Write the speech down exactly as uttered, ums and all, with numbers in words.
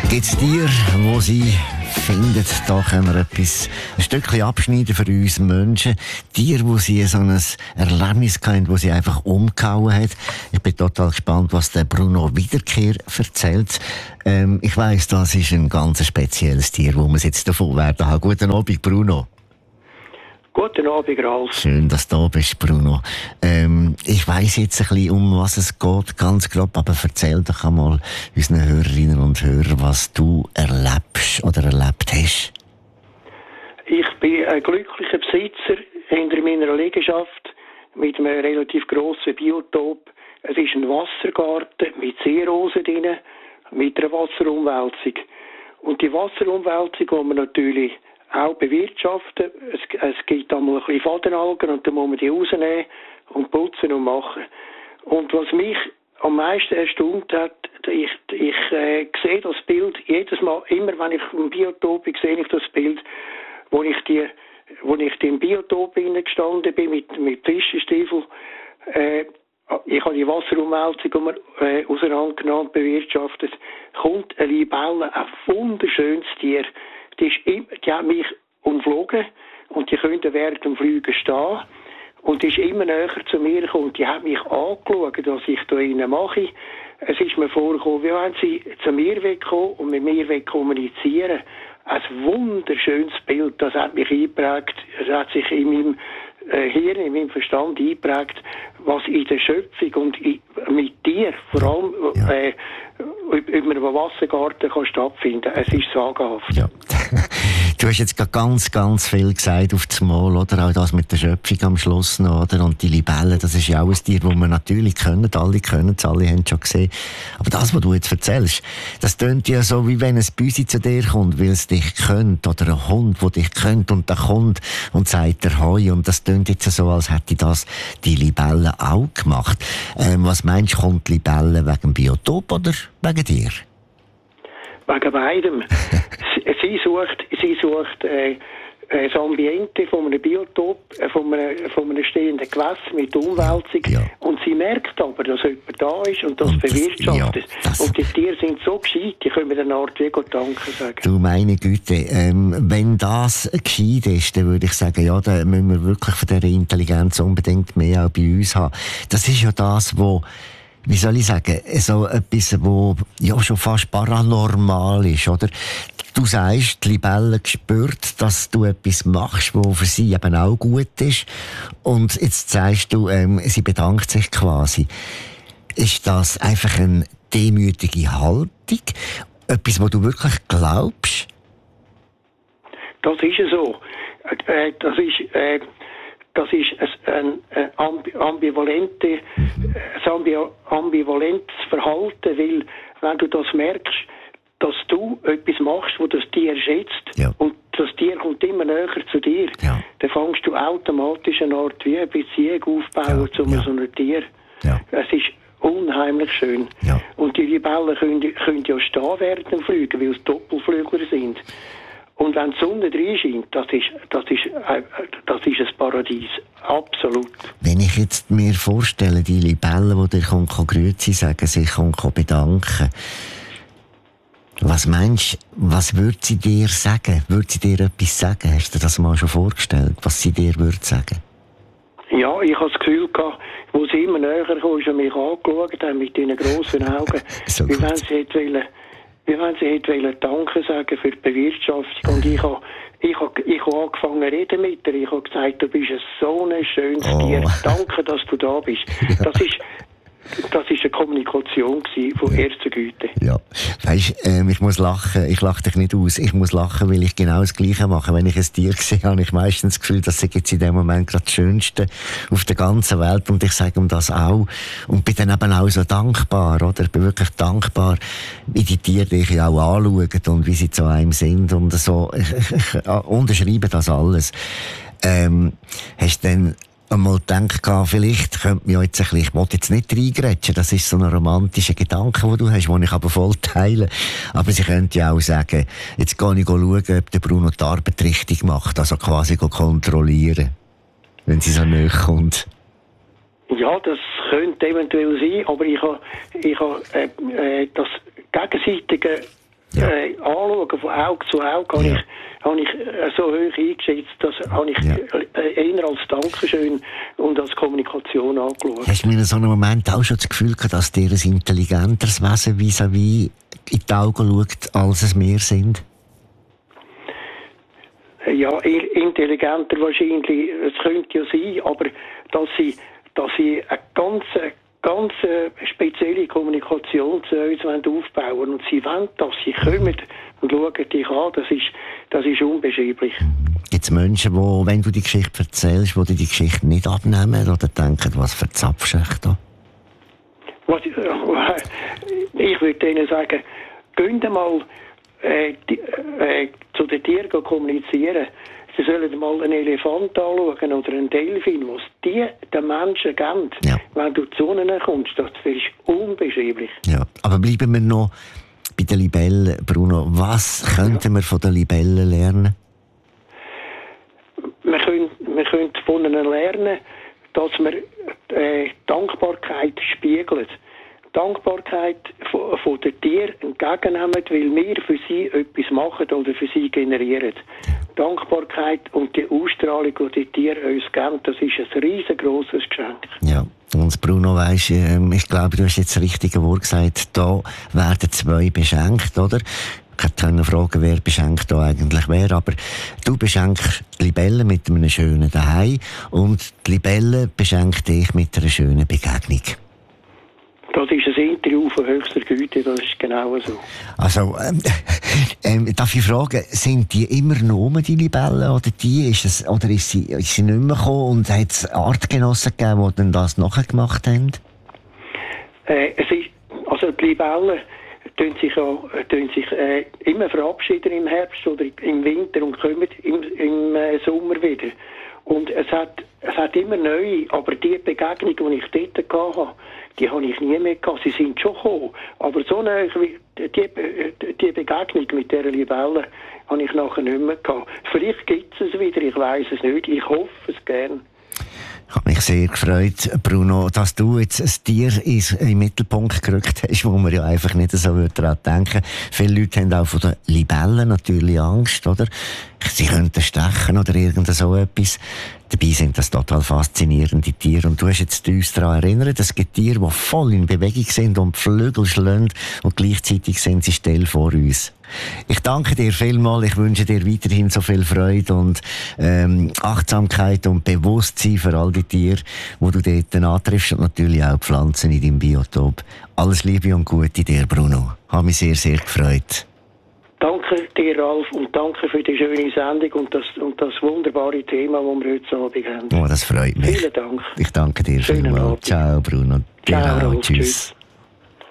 Gibt es Tiere, wo sie finden, da können wir etwas, ein Stückchen abschneiden für uns Menschen? Tiere, wo sie so ein Erlebnis hatten, wo sie einfach umgehauen hat. Ich bin total gespannt, was der Bruno Wiederkehr erzählt. Ähm, ich weiss, das ist ein ganz spezielles Tier, wo wir es jetzt davon werden haben. Guten Abend, Bruno. Guten Abend, Ralf. Schön, dass du da bist, Bruno. Ähm, ich weiss jetzt ein bisschen, um was es geht, ganz grob, aber erzähl doch einmal unseren Hörerinnen und Hörern, was du erlebst oder erlebt hast. Ich bin ein glücklicher Besitzer hinter meiner Liegenschaft mit einem relativ grossen Biotop. Es ist ein Wassergarten mit Seerosen drin, mit einer Wasserumwälzung. Und die Wasserumwälzung, die man natürlich auch bewirtschaften. Es, es gibt einmal ein bisschen Fadenalgen und dann muss man die rausnehmen und putzen und machen. Und was mich am meisten erstaunt hat, ich, ich äh, sehe das Bild jedes Mal, immer wenn ich im Biotop bin, sehe ich das Bild, wo ich die, wo ich im Biotop gestanden bin mit, mit Fischenstiefel. Äh, ich habe die Wasserumwälzung äh, auseinandergenommen, bewirtschaftet. Kommt eine Libelle, ein wunderschönes Tier. Die, ist immer, die hat mich umflogen und die könnte während dem Fliegen stehen. Und die ist immer näher zu mir gekommen. Die hat mich angeschaut, was ich da innen mache. Es ist mir vorgekommen, wie wenn sie zu mir wegkommen und mit mir kommunizieren. Ein wunderschönes Bild, das hat mich eingeprägt. Es hat sich in meinem äh, Hirn, in meinem Verstand eingeprägt, was in der Schöpfung und in, mit dir, vor allem ja. äh, über einen Wassergarten kann stattfinden. Es ist sagenhaft. Ja. Du hast jetzt ganz, ganz viel gesagt auf das Mal, oder? Auch das mit der Schöpfung am Schluss noch, oder? Und die Libellen, das ist ja auch ein Tier, das wir natürlich können. Alle können es, alle haben es schon gesehen. Aber das, was du jetzt erzählst, das tönt ja so, wie wenn ein Büsi zu dir kommt, weil es dich kennt. Oder ein Hund, der dich kennt und der kommt und sagt der Hoi. Und das tönt jetzt so, als hätte das die Libelle auch gemacht. Ähm, was meinst du, kommt die Libelle wegen dem Biotop oder wegen dir? Wegen beidem. sie sucht, sie sucht äh, das Ambiente von einem Biotop, äh, von, einem, von einem stehenden Gewässer mit Umwälzung. Ja. Und sie merkt aber, dass jemand da ist und das, und das bewirtschaftet. Ja, das und die Tiere sind so gescheit, die können mit einer Art wie Gott Danke sagen. Du, meine Güte, ähm, wenn das gescheit ist, dann würde ich sagen, ja, dann müssen wir wirklich von dieser Intelligenz unbedingt mehr auch bei uns haben. Das ist ja das, wo wie soll ich sagen, so etwas, wo ja schon fast paranormal ist, oder? Du sagst, die Libelle spürt, dass du etwas machst, was für sie eben auch gut ist. Und jetzt sagst du, ähm, sie bedankt sich quasi. Ist das einfach eine demütige Haltung? Etwas, wo du wirklich glaubst? Das ist so. Äh, das ist... Äh Das ist ein, ein ambivalente, ein ambivalentes Verhalten, weil wenn du das merkst, dass du etwas machst, das das Tier schätzt, ja. und das Tier kommt immer näher zu dir, ja. dann fängst du automatisch eine Art wie eine Beziehung aufbauen ja. zu ja. so einem Tier. Ja. Es ist unheimlich schön. Ja. Und die Libellen können, können ja stehen während dem Fliegen, weil es Doppelflügler sind. Und wenn die Sonne drin scheint, das ist, das ist, äh, das ist ein Paradies. Absolut. Wenn ich jetzt mir vorstelle, die Libelle, die dir kommt, grüezi sagen, sich kommt bedanken, was meinst du, was würde sie dir sagen? Würde sie dir etwas sagen? Hast du dir das mal schon vorgestellt, was sie dir würde sagen? Ja, ich habe das Gefühl gehabt, wo sie immer näher kam, ist und mich angeschaut hat mit ihren grossen Augen, so wie wenn sie hätte wollen, wie wenn sie hätte Danke sagen für die Bewirtschaftung. Und ich habe ich hab, ich hab angefangen zu reden mit ihr. Ich habe gesagt, du bist so ein schönes oh. Tier. Danke, dass du da bist. Ja. Das ist Das war eine Kommunikation von ja. erster Güte. Ja, weisst, ähm, ich muss lachen. Ich lache dich nicht aus. Ich muss lachen, weil ich genau das Gleiche mache. Wenn ich ein Tier sehe, habe ich meistens das Gefühl, das sei jetzt in dem Moment gerade das Schönste auf der ganzen Welt. Und ich sage ihm das auch. Und bin dann eben auch so dankbar, oder? Ich bin wirklich dankbar, wie die Tiere dich auch anschauen und wie sie zu einem sind. Und so, ich, ich, ich unterschreibe das alles. Ähm, hast du dann einmal gedacht, vielleicht könnte man ja jetzt ein bisschen, ich wollte jetzt nicht reingrätschen, das ist so ein romantischer Gedanke, den du hast, den ich aber voll teile. Aber sie könnte ja auch sagen, jetzt gehe ich schauen, ob der Bruno die Arbeit richtig macht, also quasi kontrollieren, wenn sie so nahe kommt. Ja, das könnte eventuell sein, aber ich habe, ich habe äh, äh, das gegenseitige ja. äh, anschauen, von Auge zu Auge, habe ja. ich, habe ich äh, so hoch eingeschätzt, das habe ich ja. äh, eher als Dankeschön und als Kommunikation angeschaut. Hast du mir in so einem Moment auch schon das Gefühl gehabt, dass dir ein intelligenteres Wesen vis-à-vis in die Augen schaut, als es wir sind? Ja, intelligenter wahrscheinlich, es könnte ja sein, aber dass sie, dass sie eine ganz, ganz spezielle Kommunikation zu uns aufbauen wollen und sie wollen, dass sie kommen und schauen dich an, das ist, das ist unbeschreiblich. Gibt es Menschen, die, wenn du die Geschichte erzählst, die die Geschichte nicht abnehmen oder denken, was verzapfst du da? Was, ich würde denen sagen, gehen mal Äh, die, äh, zu den Tieren kommunizieren. Sie sollen mal einen Elefant anschauen oder einen Delfin, was die den Menschen geben. Ja. Wenn du zu ihnen kommst, das ist unbeschreiblich. Ja, aber bleiben wir noch bei den Libellen, Bruno. Was könnten ja. wir von den Libellen lernen? Wir können, wir können von ihnen lernen, dass wir äh, Dankbarkeit spiegeln. Dankbarkeit von, von den Tieren entgegennehmen, weil wir für sie etwas machen oder für sie generieren. Dankbarkeit und die Ausstrahlung, die die Tiere uns geben, das ist ein riesengroßes Geschenk. Ja, und Bruno, weisst, ich glaube, du hast jetzt das richtige Wort gesagt, da werden zwei beschenkt, oder? Ich kann fragen, wer beschenkt da eigentlich wer, aber du beschenkst die Libelle mit einem schönen Daheim und die Libelle beschenkt dich mit einer schönen Begegnung. Das ist ein Interview von höchster Güte, das ist genau so. Also, ähm, ähm, darf ich fragen, sind die immer noch die Libellen oder die, ist es, oder ist sie, ist sie nicht mehr gekommen und hat es Artgenossen gegeben, die dann das nachher gemacht haben? Äh, es ist, also die Libellen tun sich, auch, tun sich äh, immer verabschieden im Herbst oder im Winter und kommen im, im äh, Sommer wieder. Und es hat, es hat immer neue, aber die Begegnung, die ich dort hatte, die habe ich nie mehr gehabt. Sie sind schon gekommen. Aber so eine, die, die Begegnung mit dieser Libelle habe ich nachher nicht mehr gehabt. Vielleicht gibt es es wieder, ich weiss es nicht. Ich hoffe es gern. Ich habe mich sehr gefreut, Bruno, dass du jetzt ein Tier in den Mittelpunkt gerückt hast, wo man ja einfach nicht so daran denken. Viele Leute haben auch von den Libellen natürlich Angst, oder? Sie könnten stechen oder irgend so etwas. Dabei sind das total faszinierende Tiere. Und du hast jetzt uns daran erinnert, es gibt Tiere, die voll in Bewegung sind und die Flügel schlagen und gleichzeitig sind sie still vor uns. Ich danke dir vielmals. Ich wünsche dir weiterhin so viel Freude und ähm, Achtsamkeit und Bewusstsein für all die Tiere, die du dort antriffst und natürlich auch Pflanzen in deinem Biotop. Alles Liebe und Gute dir, Bruno. Habe mich sehr, sehr gefreut. Danke dir, Ralf, und danke für die schöne Sendung und das, und das wunderbare Thema, das wir heute Abend haben. Oh, das freut mich. Vielen Dank. Ich danke dir vielmals. Ciao, Bruno. Ciao, Ralf. Tschüss. Tschüss.